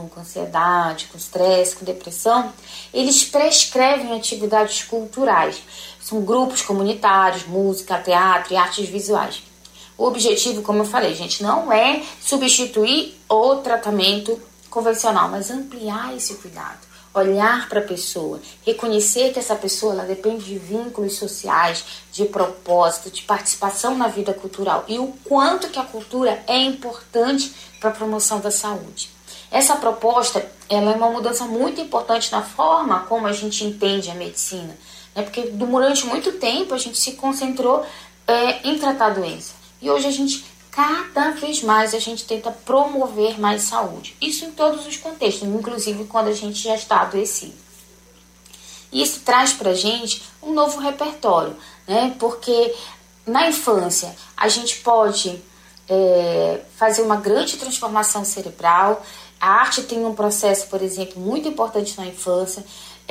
depressão, com ansiedade, com estresse, com depressão, eles prescrevem atividades culturais. São grupos comunitários, música, teatro e artes visuais. O objetivo, como eu falei, gente, não é substituir o tratamento convencional, mas ampliar esse cuidado. Olhar para a pessoa, reconhecer que essa pessoa ela depende de vínculos sociais, de propósito, de participação na vida cultural e o quanto que a cultura é importante para a promoção da saúde. Essa proposta ela é uma mudança muito importante na forma como a gente entende a medicina, né? Porque durante muito tempo a gente se concentrou em tratar a doença e hoje a gente cada vez mais a gente tenta promover mais saúde. Isso em todos os contextos, inclusive quando a gente já está adoecido. Isso traz para a gente um novo repertório, né? Porque na infância a gente pode fazer uma grande transformação cerebral. A arte tem um processo, por exemplo, muito importante na infância,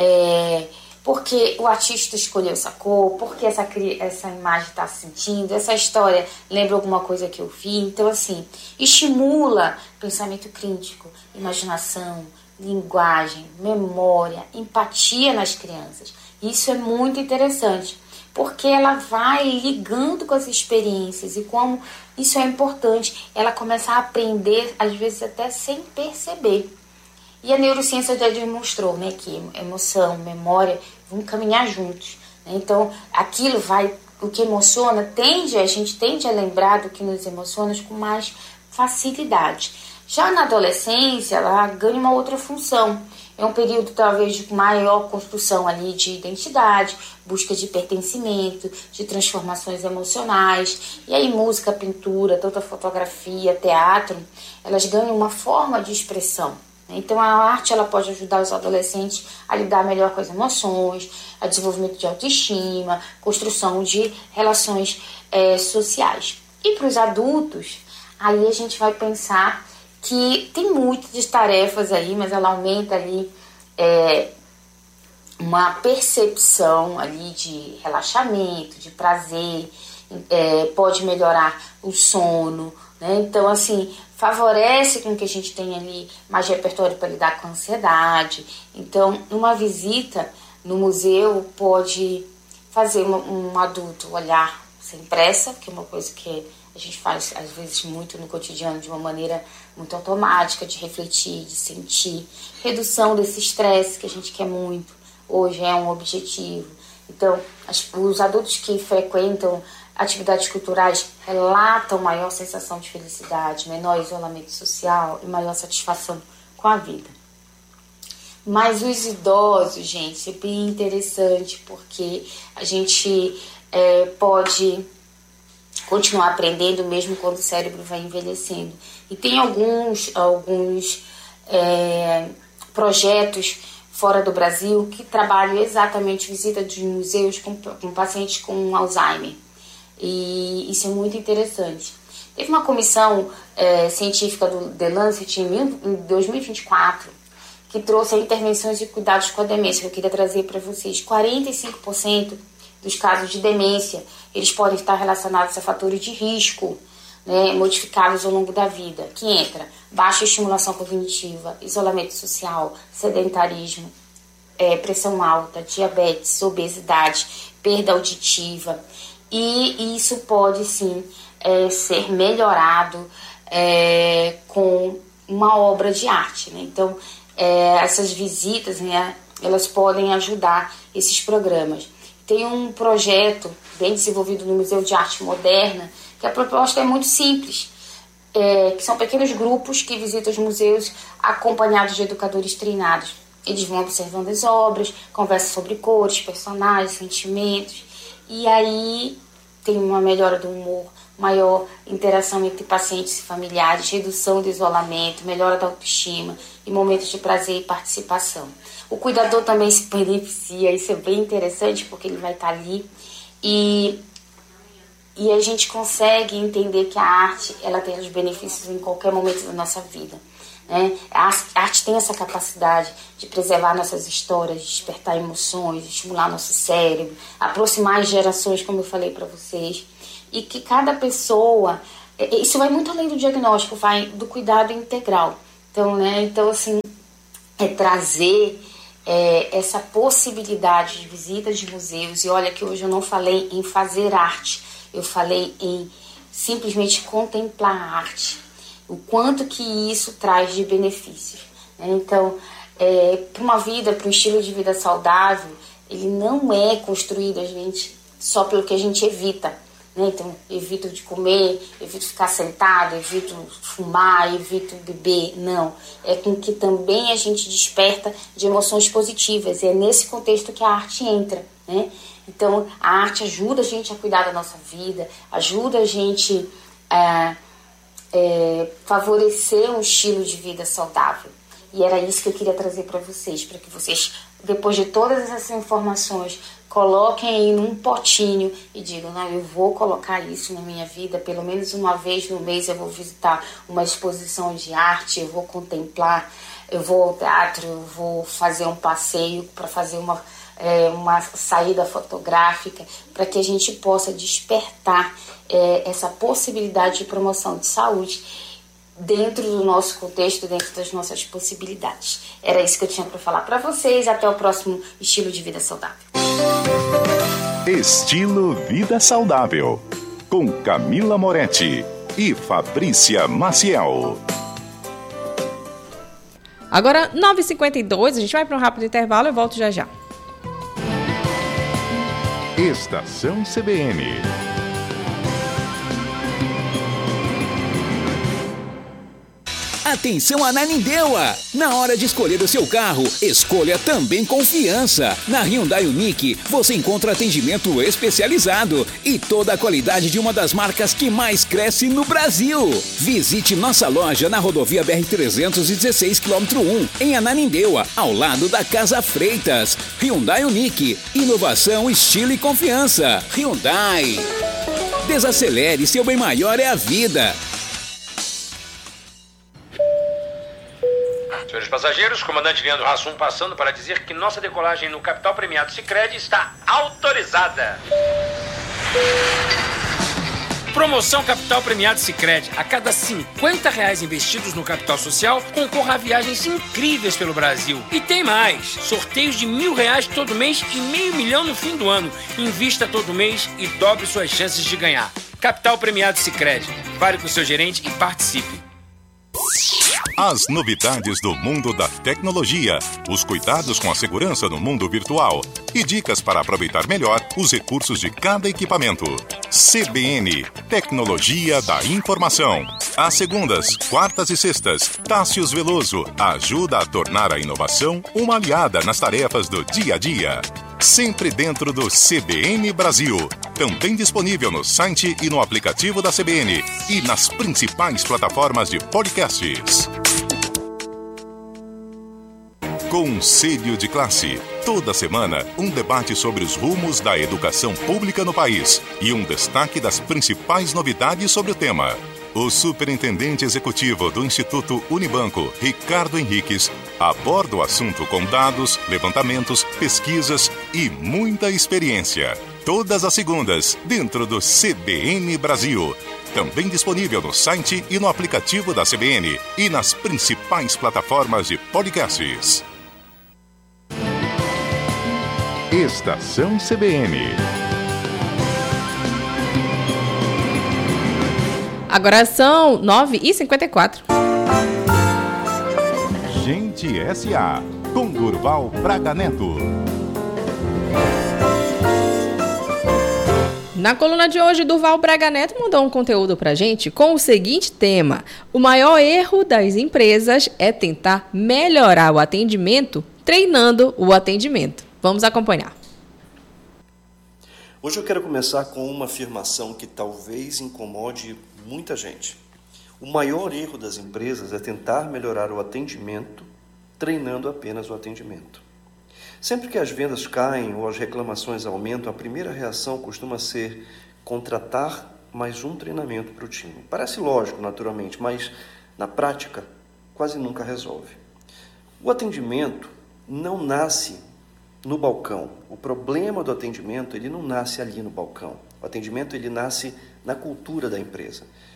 porque o artista escolheu essa cor, porque essa imagem está sentindo, essa história lembra alguma coisa que eu vi. Então, assim, estimula pensamento crítico, imaginação, linguagem, memória, empatia nas crianças. Isso é muito interessante, porque ela vai ligando com as experiências e como isso é importante, ela começa a aprender, às vezes até sem perceber. E a neurociência já demonstrou, né, que emoção, memória vão caminhar juntos, né? Então, o que emociona, a gente tende a lembrar do que nos emociona com mais facilidade. Já na adolescência, ela ganha uma outra função. É um período, talvez, de maior construção ali de identidade, busca de pertencimento, de transformações emocionais. E aí, música, pintura, toda fotografia, teatro, elas ganham uma forma de expressão. Então, a arte ela pode ajudar os adolescentes a lidar melhor com as emoções, a desenvolvimento de autoestima, construção de relações sociais. E para os adultos, aí a gente vai pensar que tem muitas tarefas aí, mas ela aumenta ali uma percepção ali de relaxamento, de prazer, pode melhorar o sono, né? Então, assim, favorece com que a gente tenha ali mais repertório para lidar com a ansiedade. Então, uma visita no museu pode fazer um adulto olhar sem pressa, que é uma coisa que a gente faz, às vezes, muito no cotidiano, de uma maneira muito automática, de refletir, de sentir. Redução desse estresse que a gente quer muito, hoje é um objetivo. Então, os adultos que frequentam atividades culturais relatam maior sensação de felicidade, menor isolamento social e maior satisfação com a vida. Mas os idosos, gente, é bem interessante, porque a gente pode continuar aprendendo mesmo quando o cérebro vai envelhecendo. E tem alguns projetos fora do Brasil que trabalham exatamente visita de museus com pacientes com Alzheimer. E isso é muito interessante. Teve uma comissão científica do The Lancet em 2024 que trouxe intervenções e cuidados com a demência, que eu queria trazer para vocês. 45% dos casos de demência, eles podem estar relacionados a fatores de risco, né, modificáveis ao longo da vida, que entra baixa estimulação cognitiva, isolamento social, sedentarismo, pressão alta, diabetes, obesidade, perda auditiva. E isso pode, sim, ser melhorado com uma obra de arte, né? Então, essas visitas, né, elas podem ajudar esses programas. Tem um projeto bem desenvolvido no Museu de Arte Moderna, que a proposta é muito simples, que são pequenos grupos que visitam os museus acompanhados de educadores treinados. Eles vão observando as obras, conversam sobre cores, personagens, sentimentos, e aí tem uma melhora do humor, maior interação entre pacientes e familiares, redução do isolamento, melhora da autoestima e momentos de prazer e participação. O cuidador também se beneficia, isso é bem interessante, porque ele vai estar ali e a gente consegue entender que a arte ela tem os benefícios em qualquer momento da nossa vida, né? A arte tem essa capacidade de preservar nossas histórias, de despertar emoções, de estimular nosso cérebro, aproximar as gerações, como eu falei para vocês, e que cada pessoa, isso vai muito além do diagnóstico, vai do cuidado integral. Então, né? Então, assim, é trazer essa possibilidade de visita de museus. E olha que hoje eu não falei em fazer arte, eu falei em simplesmente contemplar a arte, o quanto que isso traz de benefícios, né? Então, para uma vida, para um estilo de vida saudável, ele não é construído, a gente, só pelo que a gente evita, né? Então, evito de comer, evito ficar sentado, evito fumar, evito beber. Não, é com que também a gente desperta de emoções positivas. E é nesse contexto que a arte entra, né? Então, a arte ajuda a gente a cuidar da nossa vida, ajuda a gente a favorecer um estilo de vida saudável. E era isso que eu queria trazer para vocês, para que vocês, depois de todas essas informações, coloquem aí num potinho e digam, não, eu vou colocar isso na minha vida, pelo menos uma vez no mês eu vou visitar uma exposição de arte, eu vou contemplar, eu vou ao teatro, eu vou fazer um passeio para fazer uma saída fotográfica, para que a gente possa despertar essa possibilidade de promoção de saúde dentro do nosso contexto, dentro das nossas possibilidades. Era isso que eu tinha para falar para vocês. Até o próximo Estilo de Vida Saudável. Estilo Vida Saudável, com Camila Moretti e Fabrícia Maciel. Agora, 9h52, a gente vai para um rápido intervalo, eu volto já já. Estação CBN. Atenção Ananindeua! Na hora de escolher o seu carro, escolha também confiança. Na Hyundai Unique, você encontra atendimento especializado e toda a qualidade de uma das marcas que mais cresce no Brasil. Visite nossa loja na rodovia BR-316, km 1, em Ananindeua, ao lado da Casa Freitas. Hyundai Unique, inovação, estilo e confiança. Hyundai. Desacelere, seu bem maior é a vida. Senhores passageiros, comandante Leandro Hassum passando para dizer que nossa decolagem no Capital Premiado Sicredi está autorizada. Promoção Capital Premiado Sicredi. A cada R$50 investidos no capital social, concorra a viagens incríveis pelo Brasil. E tem mais. Sorteios de R$1.000 todo mês e R$500 mil no fim do ano. Invista todo mês e dobre suas chances de ganhar. Capital Premiado Sicredi. Fale com o seu gerente e participe. As novidades do mundo da tecnologia, os cuidados com a segurança no mundo virtual e dicas para aproveitar melhor os recursos de cada equipamento. CBN, Tecnologia da Informação. Às segundas, quartas e sextas, Tássius Veloso ajuda a tornar a inovação uma aliada nas tarefas do dia a dia. Sempre dentro do CBN Brasil. Também disponível no site e no aplicativo da CBN e nas principais plataformas de podcasts. Conselho de Classe. Toda semana, um debate sobre os rumos da educação pública no país e um destaque das principais novidades sobre o tema. O superintendente executivo do Instituto Unibanco, Ricardo Henriques, aborda o assunto com dados, levantamentos, pesquisas e muita experiência. Todas as segundas, dentro do CBN Brasil. Também disponível no site e no aplicativo da CBN e nas principais plataformas de podcasts. Estação CBN. Agora são 9h54. Gente S.A. com Durval Braga Neto. Na coluna de hoje, Durval Braga Neto mandou um conteúdo pra gente com o seguinte tema: o maior erro das empresas é tentar melhorar o atendimento treinando o atendimento. Vamos acompanhar. Hoje eu quero começar com uma afirmação que talvez incomode muita gente. O maior erro das empresas é tentar melhorar o atendimento treinando apenas o atendimento. Sempre que as vendas caem ou as reclamações aumentam, a primeira reação costuma ser contratar mais um treinamento para o time. Parece lógico, naturalmente, mas na prática quase nunca resolve. O atendimento não nasce no balcão. O problema do atendimento, ele não nasce ali no balcão. O atendimento, ele nasce na cultura da empresa.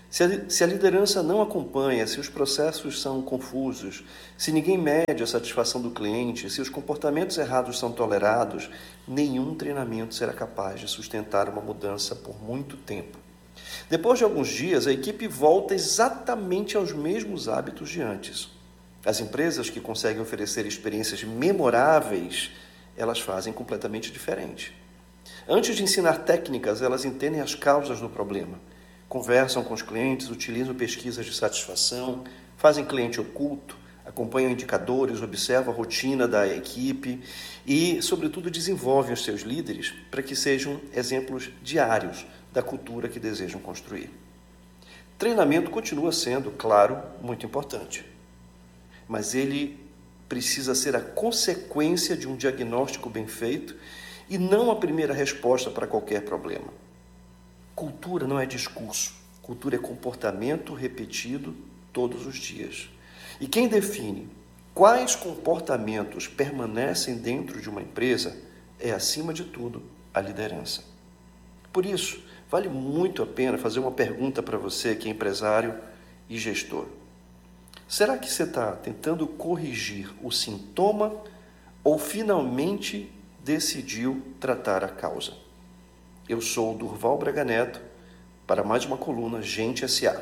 Se a liderança não acompanha, se os processos são confusos, se ninguém mede a satisfação do cliente, se os comportamentos errados são tolerados, nenhum treinamento será capaz de sustentar uma mudança por muito tempo. Depois de alguns dias, a equipe volta exatamente aos mesmos hábitos de antes. As empresas que conseguem oferecer experiências memoráveis, elas fazem completamente diferente. Antes de ensinar técnicas, elas entendem as causas do problema. Conversam com os clientes, utilizam pesquisas de satisfação, fazem cliente oculto, acompanham indicadores, observam a rotina da equipe e, sobretudo, desenvolvem os seus líderes para que sejam exemplos diários da cultura que desejam construir. Treinamento continua sendo, claro, muito importante, mas ele precisa ser a consequência de um diagnóstico bem feito e não a primeira resposta para qualquer problema. Cultura não é discurso, cultura é comportamento repetido todos os dias. E quem define quais comportamentos permanecem dentro de uma empresa é, acima de tudo, a liderança. Por isso, vale muito a pena fazer uma pergunta para você que é empresário e gestor. Será que você está tentando corrigir o sintoma ou finalmente decidiu tratar a causa? Eu sou o Durval Braga Neto, para mais uma coluna Gente S.A.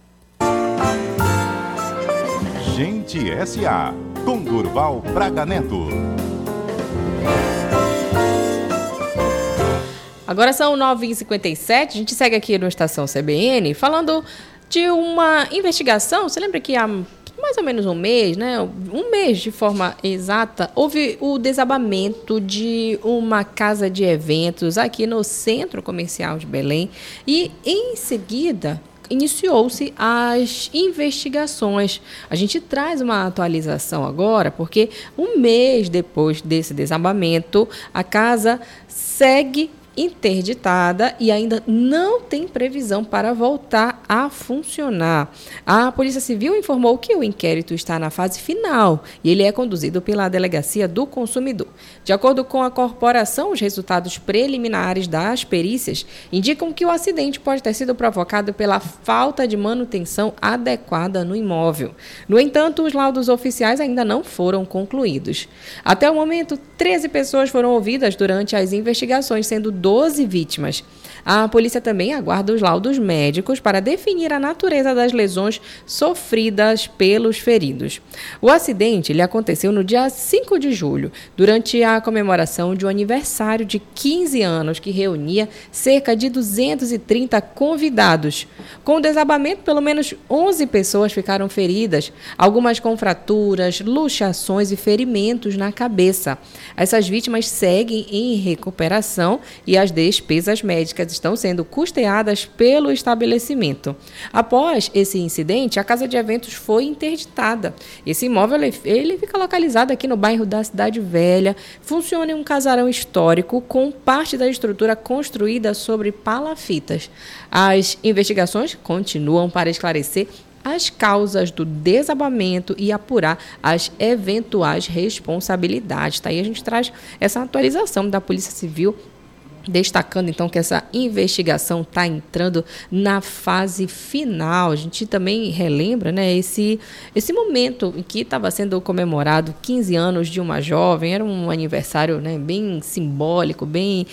Gente S.A. com Durval Braga Neto. Agora são 9h57, a gente segue aqui no Estação CBN falando de uma investigação. Você lembra que há mais ou menos um mês, né? Um mês de forma exata, houve o desabamento de uma casa de eventos aqui no Centro Comercial de Belém e, em seguida, iniciou-se as investigações. A gente traz uma atualização agora, porque um mês depois desse desabamento, a casa segue interditada e ainda não tem previsão para voltar a funcionar. A Polícia Civil informou que o inquérito está na fase final e ele é conduzido pela Delegacia do Consumidor. De acordo com a corporação, os resultados preliminares das perícias indicam que o acidente pode ter sido provocado pela falta de manutenção adequada no imóvel. No entanto, os laudos oficiais ainda não foram concluídos. Até o momento, 13 pessoas foram ouvidas durante as investigações, sendo 12 vítimas. A polícia também aguarda os laudos médicos para definir a natureza das lesões sofridas pelos feridos. O acidente ele aconteceu no dia 5 de julho, durante a comemoração de um aniversário de 15 anos que reunia cerca de 230 convidados. Com o desabamento, pelo menos 11 pessoas ficaram feridas, algumas com fraturas, luxações e ferimentos na cabeça. Essas vítimas seguem em recuperação e as despesas médicas estão sendo custeadas pelo estabelecimento. Após esse incidente, a casa de eventos foi interditada. Esse imóvel ele fica localizado aqui no bairro da Cidade Velha, funciona em um casarão histórico com parte da estrutura construída sobre palafitas. As investigações continuam para esclarecer as causas do desabamento e apurar as eventuais responsabilidades. Tá? E a gente traz essa atualização da Polícia Civil, destacando então que essa investigação está entrando na fase final. A gente também relembra, né, esse momento em que estava sendo comemorado 15 anos de uma jovem. Era um aniversário, né, bem simbólico, bem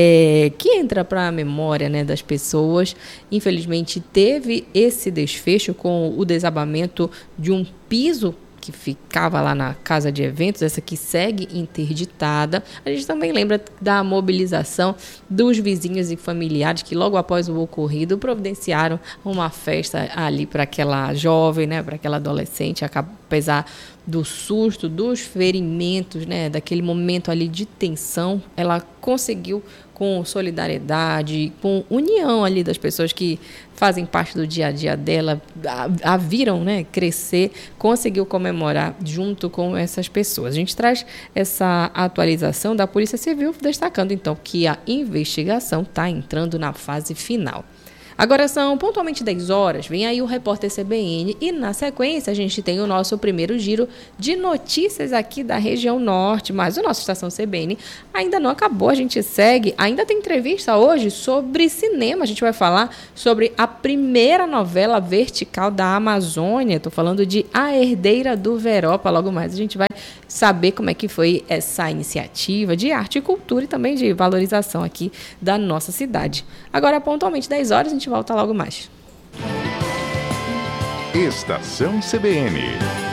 que entra para a memória, né, das pessoas. Infelizmente teve esse desfecho com o desabamento de um piso que ficava lá na casa de eventos, essa que segue interditada. A gente também lembra da mobilização dos vizinhos e familiares que logo após o ocorrido providenciaram uma festa ali para aquela jovem, né, para aquela adolescente, apesar do susto, dos ferimentos, né, daquele momento ali de tensão, ela conseguiu, com solidariedade, com união ali das pessoas que fazem parte do dia a dia dela, a viram, né, crescer, conseguiu comemorar junto com essas pessoas. A gente traz essa atualização da Polícia Civil, destacando então que a investigação está entrando na fase final. Agora são pontualmente 10 horas, vem aí o repórter CBN e na sequência a gente tem o nosso primeiro giro de notícias aqui da região norte, mas o nosso Estação CBN ainda não acabou, a gente segue, ainda tem entrevista hoje sobre cinema, a gente vai falar sobre a primeira novela vertical da Amazônia, estou falando de A Herdeira do Veropa, logo mais a gente vai saber como é que foi essa iniciativa de arte e cultura e também de valorização aqui da nossa cidade. Agora, pontualmente 10 horas, a gente volta logo mais. Estação CBN.